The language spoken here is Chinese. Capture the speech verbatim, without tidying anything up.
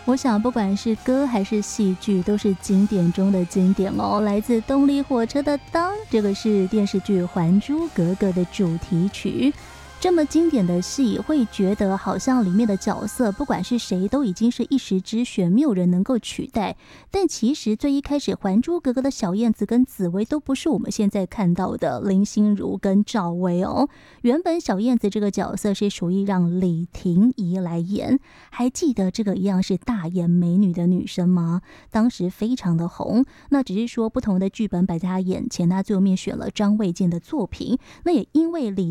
我想不管是歌还是戏剧都是经典中的经典哦。来自动力火车的当，这个是电视剧《还珠格格》的主题曲。这么经典的戏，会觉得好像里面的角色不管是谁都已经是一时之选，没有人能够取代。但其实最一开始《还珠格格》的小燕子跟紫薇都不是我们现在看到的林心如跟赵薇哦。原本小燕子这个角色是属于让李婷宜来演，还记得这个一样是大眼美女的女生吗？当时非常的红，那只是说不同的剧本摆在她眼前，她最后面选了张卫健的作品。那也因为李